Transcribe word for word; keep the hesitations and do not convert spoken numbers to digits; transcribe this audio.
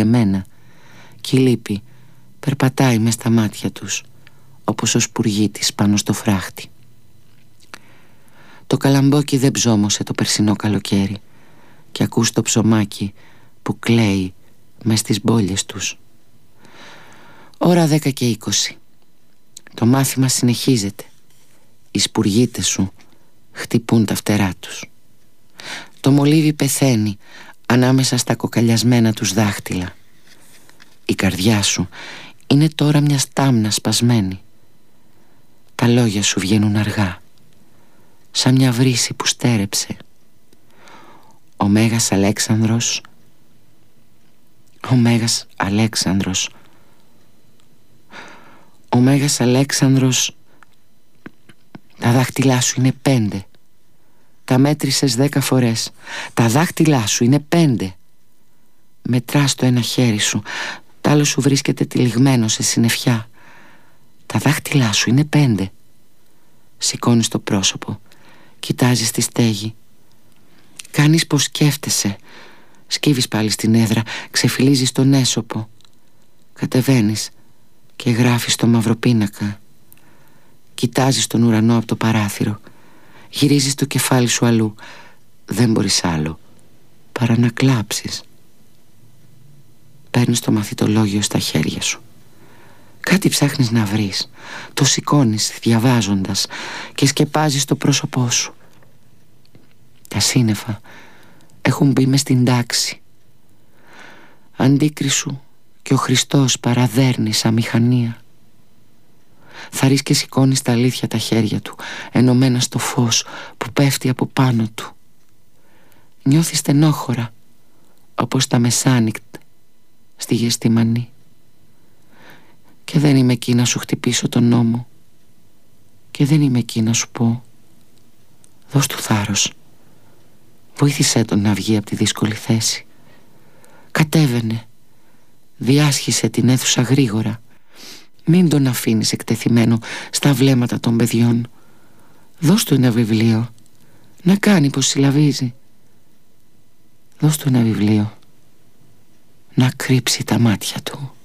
και εμένα, κι η λύπη περπατάει μες στα μάτια τους όπως ο σπουργίτης πάνω στο φράχτη. Το καλαμπόκι δεν ψώμωσε το περσινό καλοκαίρι και ακούς το ψωμάκι που κλαίει μες στις μπόλιες τους. Ώρα δέκα και είκοσι. Το μάθημα συνεχίζεται. Οι σπουργίτες σου χτυπούν τα φτερά τους. Το μολύβι πεθαίνει ανάμεσα στα κοκαλιασμένα τους δάχτυλα. Η καρδιά σου είναι τώρα μια στάμνα σπασμένη. Τα λόγια σου βγαίνουν αργά, σαν μια βρύση που στέρεψε. Ο Μέγας Αλέξανδρος, ο Μέγας Αλέξανδρος, ο Μέγας Αλέξανδρος, τα δάχτυλά σου είναι πέντε. Τα μέτρησες δέκα φορές. Τα δάχτυλά σου είναι πέντε. Μετράς το ένα χέρι σου, τ' άλλο σου βρίσκεται τυλιγμένο σε συννεφιά. Τα δάχτυλά σου είναι πέντε. Σηκώνεις το πρόσωπο, κοιτάζεις τη στέγη. Κάνεις πως σκέφτεσαι. Σκύβεις πάλι στην έδρα, ξεφυλίζεις τον έσωπο. Κατεβαίνεις και γράφεις το μαυροπίνακα. Κοιτάζεις τον ουρανό από το παράθυρο. Γυρίζεις το κεφάλι σου αλλού. Δεν μπορείς άλλο παρά να κλάψεις. Παίρνεις το μαθητολόγιο στα χέρια σου. Κάτι ψάχνεις να βρεις. Το σηκώνεις διαβάζοντας και σκεπάζεις το πρόσωπό σου. Τα σύννεφα έχουν μπει μες στην τάξη. Αντίκρισου και ο Χριστός παραδέρνει σαν μηχανία. Θαρρείς και σηκώνεις τα αλήθεια τα χέρια του, ενωμένα στο φως που πέφτει από πάνω του. Νιώθεις στενόχωρα, όπως τα μεσάνυχτα στη Γεστημανή. Και δεν είμαι εκεί να σου χτυπήσω τον νόμο. Και δεν είμαι εκεί να σου πω, δώσ' του θάρρος. Βοήθησέ τον να βγει από τη δύσκολη θέση. Κατέβαινε, διάσχισε την αίθουσα γρήγορα. Μην τον αφήνεις εκτεθειμένο στα βλέμματα των παιδιών. Δώσ' του ένα βιβλίο, να κάνει πως συλλαβίζει. Δώσ' του ένα βιβλίο, να κρύψει τα μάτια του.